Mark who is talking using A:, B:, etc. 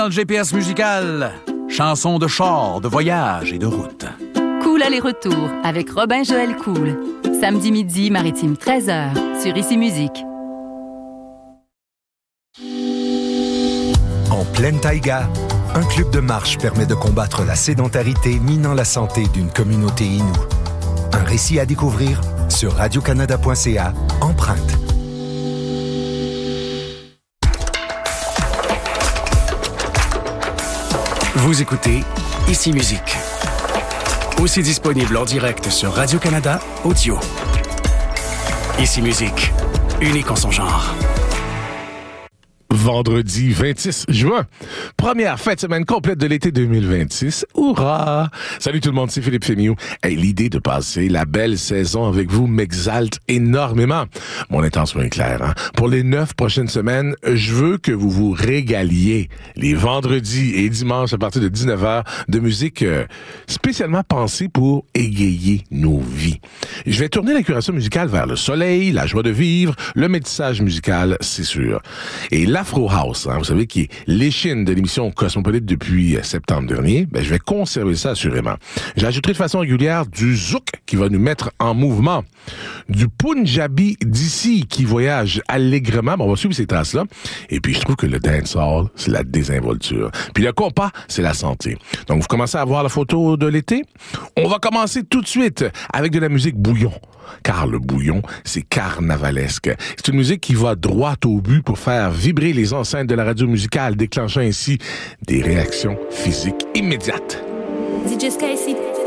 A: Dans le GPS musical, chansons de char, de voyage et de route.
B: Cool aller-retour avec Robin Joël Cool. Samedi midi, Maritime 13h, sur Ici Musique.
C: En pleine taïga, un club de marche permet de combattre la sédentarité minant la santé d'une communauté inoue. Un récit à découvrir sur radiocanada.ca, Empreinte.
D: Vous écoutez Ici Musique. Aussi disponible en direct sur Radio-Canada Audio. Ici Musique, unique en son genre.
E: Vendredi 26 juin, première fin de semaine complète de l'été 2026. Hourra! Salut tout le monde, c'est Philippe Fémiou. Hey, l'idée de passer la belle saison avec vous m'exalte énormément. Mon intention est claire. Hein? Pour les 9 prochaines semaines, je veux que vous vous régaliez les vendredis et dimanches à partir de 19h de musique spécialement pensée pour égayer nos vies. Je vais tourner la curation musicale vers le soleil, la joie de vivre, le métissage musical, c'est sûr. Et l'Afro House, hein, vous savez, qui est l'échine de l'émission Cosmopolite depuis septembre dernier, je vais conserver ça assurément. J'ajouterai de façon régulière du zouk qui va nous mettre en mouvement, du Punjabi d'ici qui voyage allègrement, on va suivre ces traces-là, et puis je trouve que le dancehall, c'est la désinvolture. Puis le compas, c'est la santé. Donc vous commencez à voir la photo de l'été? On va commencer tout de suite avec de la musique bouillon. Car le bouillon, c'est carnavalesque. C'est une musique qui va droit au but pour faire vibrer les enceintes de la radio musicale, déclenchant ainsi des réactions physiques immédiates.
F: DJ Sky,